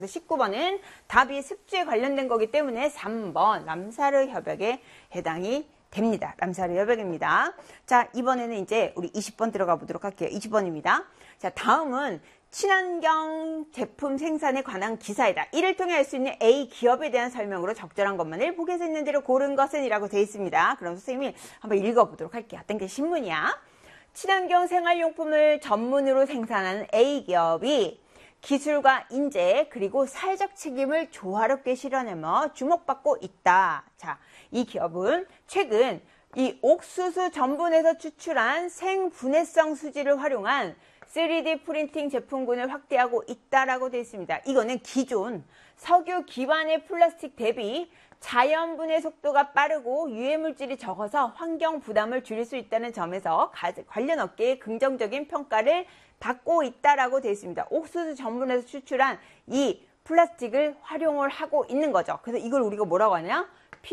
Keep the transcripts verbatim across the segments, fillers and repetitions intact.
십구 번은 답이 습주에 관련된 거기 때문에 삼 번 람사르 협약에 해당이 됩니다. 람사르 협약입니다. 자, 이번에는 이제 우리 이십 번 들어가 보도록 할게요. 이십 번입니다. 자, 다음은 친환경 제품 생산에 관한 기사이다. 이를 통해 알 수 있는 A 기업에 대한 설명으로 적절한 것만을 보기에서 있는 대로 고른 것은 이라고 되어 있습니다. 그럼 선생님이 한번 읽어보도록 할게요. 어떤 게 신문이야? 친환경 생활용품을 전문으로 생산하는 A 기업이 기술과 인재 그리고 사회적 책임을 조화롭게 실현하며 주목받고 있다. 자, 이 기업은 최근 이 옥수수 전분에서 추출한 생분해성 수지를 활용한 쓰리디 프린팅 제품군을 확대하고 있다라고 되어 있습니다. 이거는 기존 석유 기반의 플라스틱 대비 자연 분해 속도가 빠르고 유해물질이 적어서 환경 부담을 줄일 수 있다는 점에서 관련 업계의 긍정적인 평가를 받고 있다라고 되어 있습니다. 옥수수 전분에서 추출한 이 플라스틱을 활용을 하고 있는 거죠. 그래서 이걸 우리가 뭐라고 하냐?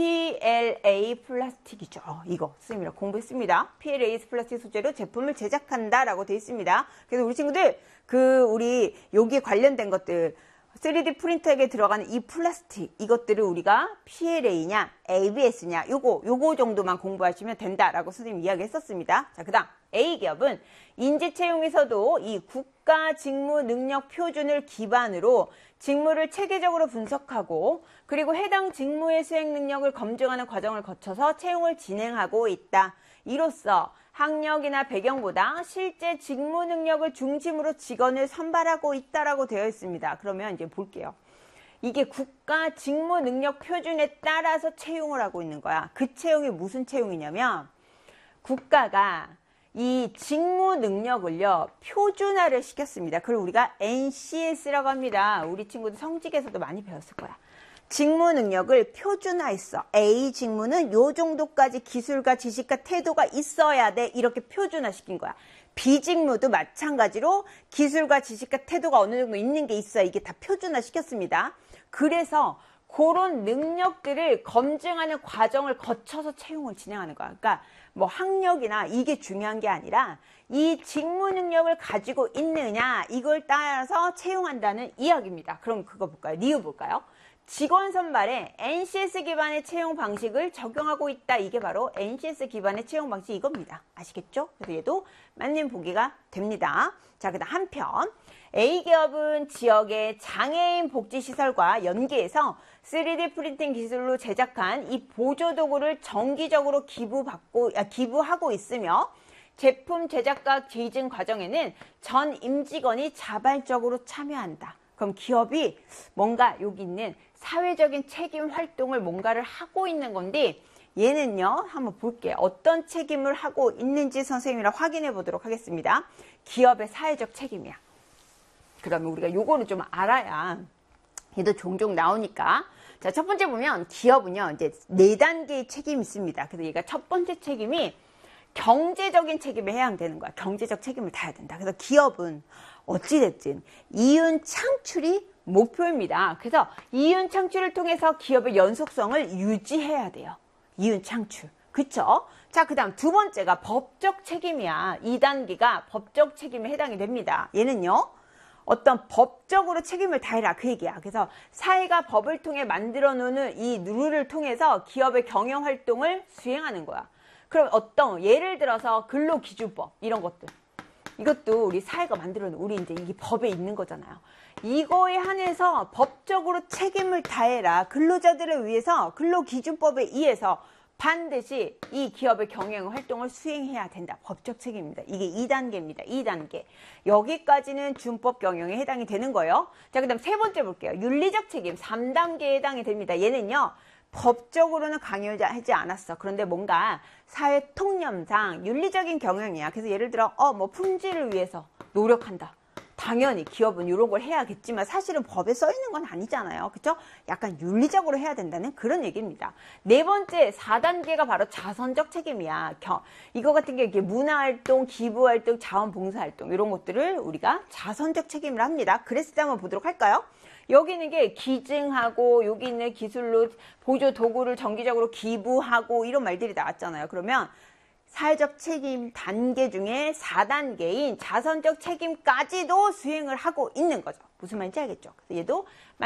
피엘에이 플라스틱이죠. 이거 선생님이랑 공부했습니다. 피엘에이 플라스틱 소재로 제품을 제작한다라고 되어 있습니다. 그래서 우리 친구들 그 우리 여기에 관련된 것들 쓰리디 프린터에 들어가는 이 플라스틱 이것들을 우리가 피엘에이냐 에이비에스냐 요거 요거 정도만 공부하시면 된다라고 선생님 이야기했었습니다. 자, 그다음 A 기업은 인재 채용에서도 이 국가 직무 능력 표준을 기반으로 직무를 체계적으로 분석하고 그리고 해당 직무의 수행 능력을 검증하는 과정을 거쳐서 채용을 진행하고 있다. 이로써 학력이나 배경보다 실제 직무 능력을 중심으로 직원을 선발하고 있다라고 되어 있습니다. 그러면 이제 볼게요. 이게 국가 직무 능력 표준에 따라서 채용을 하고 있는 거야. 그 채용이 무슨 채용이냐면 국가가 이 직무 능력을요 표준화를 시켰습니다. 그걸 우리가 엔씨에스라고 합니다. 우리 친구들 성직에서도 많이 배웠을 거야. 직무 능력을 표준화했어. A 직무는 요 정도까지 기술과 지식과 태도가 있어야 돼. 이렇게 표준화시킨 거야. B 직무도 마찬가지로 기술과 지식과 태도가 어느 정도 있는 게 있어야 이게 다 표준화시켰습니다. 그래서 그런 능력들을 검증하는 과정을 거쳐서 채용을 진행하는 거야. 그러니까 뭐 학력이나 이게 중요한 게 아니라 이 직무 능력을 가지고 있느냐 이걸 따라서 채용한다는 이야기입니다. 그럼 그거 볼까요? 리뷰 볼까요? 직원 선발에 엔씨에스 기반의 채용 방식을 적용하고 있다. 이게 바로 엔씨에스 기반의 채용 방식 이겁니다. 아시겠죠? 그래서 얘도 맞는 보기가 됩니다. 자, 그다음 한편 A 기업은 지역의 장애인 복지시설과 연계해서 쓰리디 프린팅 기술로 제작한 이 보조도구를 정기적으로 기부받고, 아, 기부하고 있으며 제품 제작과 기증 과정에는 전 임직원이 자발적으로 참여한다. 그럼 기업이 뭔가 여기 있는 사회적인 책임 활동을 뭔가를 하고 있는 건데 얘는요 한번 볼게요. 어떤 책임을 하고 있는지 선생님이랑 확인해 보도록 하겠습니다. 기업의 사회적 책임이야. 그러면 우리가 요거를 좀 알아야 얘도 종종 나오니까. 자, 첫 번째 보면 기업은요 이제 네 단계의 책임이 있습니다. 그래서 얘가 첫 번째 책임이 경제적인 책임에 해당되는 거야. 경제적 책임을 다해야 된다. 그래서 기업은 어찌됐든 이윤 창출이 목표입니다. 그래서 이윤 창출을 통해서 기업의 연속성을 유지해야 돼요. 이윤 창출. 그쵸? 자, 그 다음 두 번째가 법적 책임이야. 이 단계가 법적 책임에 해당이 됩니다. 얘는요. 어떤 법적으로 책임을 다해라 그 얘기야. 그래서 사회가 법을 통해 만들어 놓는 이 룰을 통해서 기업의 경영 활동을 수행하는 거야. 그럼 어떤 예를 들어서 근로기준법 이런 것들 이것도 우리 사회가 만들어 놓은 우리 이제 이게 법에 있는 거잖아요. 이거에 한해서 법적으로 책임을 다해라. 근로자들을 위해서 근로기준법에 의해서 반드시 이 기업의 경영 활동을 수행해야 된다. 법적 책임입니다. 이게 이 단계입니다. 이 단계. 여기까지는 준법 경영에 해당이 되는 거예요. 자, 그 다음 세 번째 볼게요. 윤리적 책임 삼 단계에 해당이 됩니다. 얘는요. 법적으로는 강요하지 않았어. 그런데 뭔가 사회 통념상 윤리적인 경영이야. 그래서 예를 들어 어 뭐 품질을 위해서 노력한다. 당연히 기업은 이런 걸 해야겠지만 사실은 법에 써 있는 건 아니잖아요. 그렇죠? 약간 윤리적으로 해야 된다는 그런 얘기입니다. 네 번째 사 단계가 바로 자선적 책임이야. 겨, 이거 같은 게 이렇게 문화활동, 기부활동, 자원봉사활동 이런 것들을 우리가 자선적 책임을 합니다. 그랬을 때 한번 보도록 할까요? 여기 있는 게 기증하고 여기 있는 기술로 보조 도구를 정기적으로 기부하고 이런 말들이 나왔잖아요. 그러면 사회적 책임 단계 중에 사 단계인 자선적 책임까지도 수행을 하고 있는 거죠. 무슨 말인지 알겠죠? 얘도